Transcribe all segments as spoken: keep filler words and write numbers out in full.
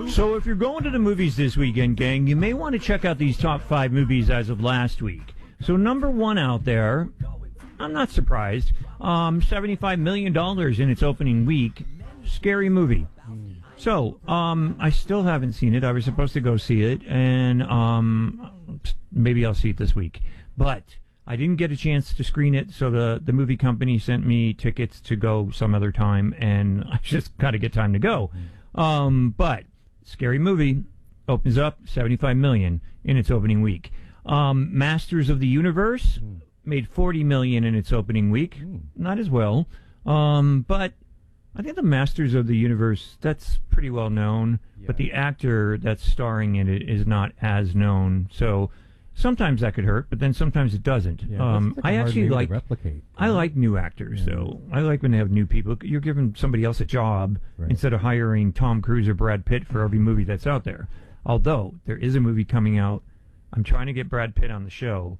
So if you're going to the movies this weekend, gang, you may want to check out these top five movies as of last week. So number one out there, I'm not surprised, um, seventy-five million dollars in its opening week. Scary Movie. So, um, I still haven't seen it. I was supposed to go see it, and um, maybe I'll see it this week. But I didn't get a chance to screen it, so the, the movie company sent me tickets to go some other time, and I just got to get time to go. Um, but Scary Movie opens up seventy-five million dollars in its opening week. Um, Masters of the Universe made forty million dollars in its opening week. Not as well, um, but I think the Masters of the Universe, that's pretty well known, yeah. But the actor that's starring in it is not as known. So sometimes that could hurt, but then sometimes it doesn't. Yeah, um, like I actually like replicate. I like new actors, yeah. though. I like when they have new people. You're giving somebody else a job right. instead of hiring Tom Cruise or Brad Pitt for every movie that's out there. Although there is a movie coming out, I'm trying to get Brad Pitt on the show,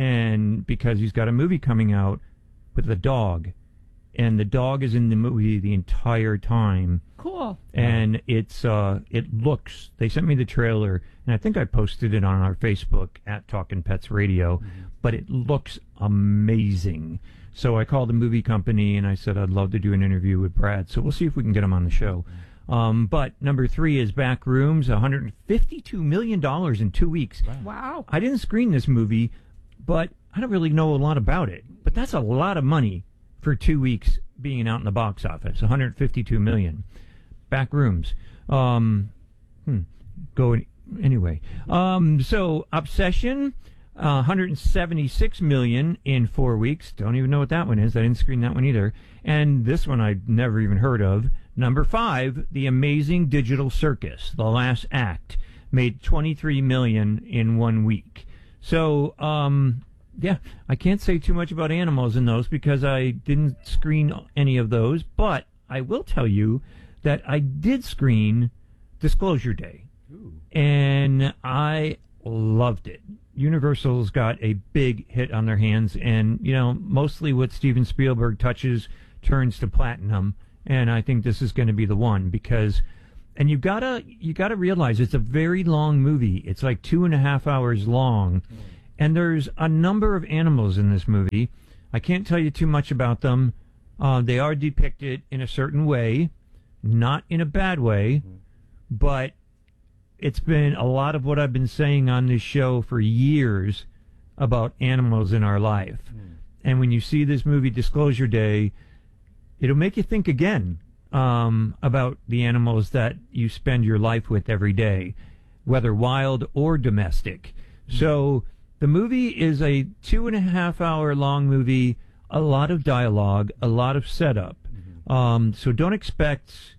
and because he's got a movie coming out with a dog. And the dog is in the movie the entire time. Cool. And it's uh, it looks. They sent me the trailer, and I think I posted it on our Facebook at Talkin' Pets Radio. Mm-hmm. But it looks amazing. So I called the movie company and I said I'd love to do an interview with Brad. So we'll see if we can get him on the show. Um, but number three is Back Rooms, one hundred fifty-two million dollars in two weeks. Wow. wow. I didn't screen this movie, but I don't really know a lot about it. But that's a lot of money for two weeks being out in the box office. one hundred fifty-two million dollars. Back Rooms. Um, hmm, go any, anyway. Um, so Obsession, uh, one hundred seventy-six million dollars in four weeks. Don't even know what that one is. I didn't screen that one either. And this one I'd never even heard of. Number five, The Amazing Digital Circus, The Last Act, made twenty-three million dollars in one week. So, um... yeah, I can't say too much about animals in those because I didn't screen any of those, but I will tell you that I did screen Disclosure Day. Ooh. And I loved it. Universal's got a big hit on their hands, and, you know, mostly what Steven Spielberg touches turns to platinum, and I think this is going to be the one because... And you gotta, you gotta realize it's a very long movie. It's like two and a half hours long. Mm. And there's a number of animals in this movie. I can't tell you too much about them. Uh, they are depicted in a certain way, not in a bad way, mm-hmm. but it's been a lot of what I've been saying on this show for years about animals in our life. Mm. And when you see this movie, Disclosure Day, it'll make you think again um, about the animals that you spend your life with every day, whether wild or domestic. Mm. So... the movie is a two and a half hour long movie, a lot of dialogue, a lot of setup. Mm-hmm. Um, so don't expect,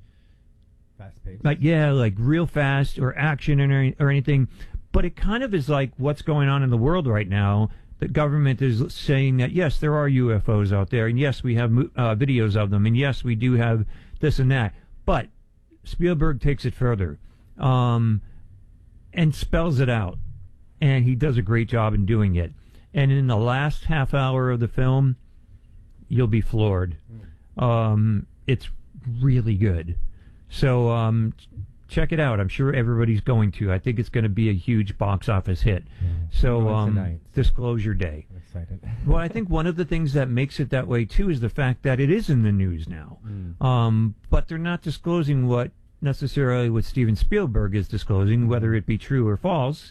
fast paced. Like, yeah, like real fast or action or, or anything. But it kind of is like what's going on in the world right now. The government is saying that, yes, there are U F Os out there, and yes, we have uh, videos of them, and yes, we do have this and that. But Spielberg takes it further um, and spells it out. And he does a great job in doing it. And in the last half hour of the film, you'll be floored. Mm. Um, it's really good. So um, check it out. I'm sure everybody's going to. I think it's going to be a huge box office hit. Yeah. So um, Disclosure Day. I'm excited. Well, I think one of the things that makes it that way, too, is the fact that it is in the news now. Mm. Um, but they're not disclosing what necessarily what Steven Spielberg is disclosing, whether it be true or false.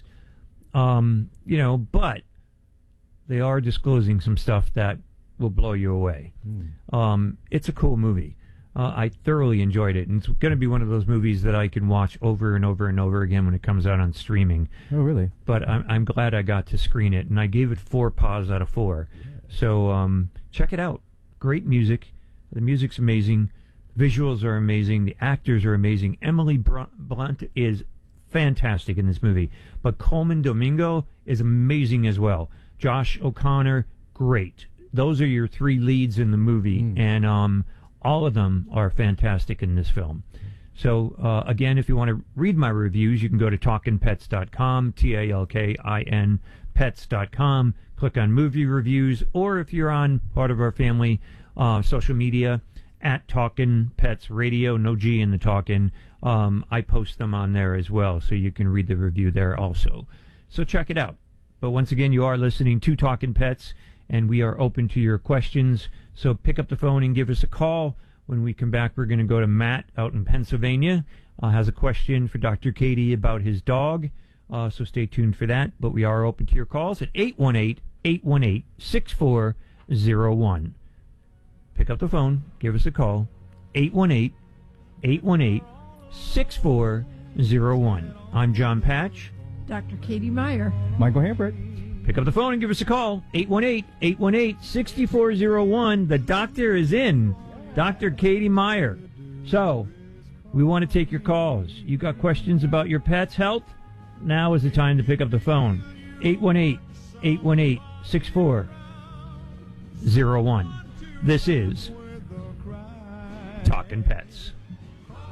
Um, you know, but they are disclosing some stuff that will blow you away. Mm. Um, it's a cool movie. Uh, I thoroughly enjoyed it, and it's going to be one of those movies that I can watch over and over and over again when it comes out on streaming. Oh, really? But I'm, I'm glad I got to screen it, and I gave it four paws out of four. Yeah. So um, check it out. Great music. The music's amazing. Visuals are amazing. The actors are amazing. Emily Blunt is fantastic in this movie. But Coleman Domingo is amazing as well. Josh O'Connor, great. Those are your three leads in the movie, mm. and um, all of them are fantastic in this film. So, uh, again, if you want to read my reviews, you can go to talkin pets dot com, T A L K I N, pets dot com, click on movie reviews, or if you're on part of our family uh, social media, at Talkin' Pets Radio, no G in the Talkin'. Um, I post them on there as well, so you can read the review there also. So check it out. But once again, you are listening to Talkin' Pets, and we are open to your questions. So pick up the phone and give us a call. When we come back, we're going to go to Matt out in Pennsylvania. Uh, has a question for Doctor Katie about his dog. Uh, so stay tuned for that. But we are open to your calls at eight one eight, eight one eight, six four zero one. Pick up the phone. Give us a call. eight one eight, eight one eight, six four zero one. I'm John Patch. Doctor Katie Meyer. Michael Hampert. Pick up the phone and give us a call. eight one eight, eight one eight, six four zero one. The doctor is in. Doctor Katie Meyer. So, we want to take your calls. You got questions about your pet's health? Now is the time to pick up the phone. eight one eight, eight one eight, six four zero one. This is Talkin' Pets.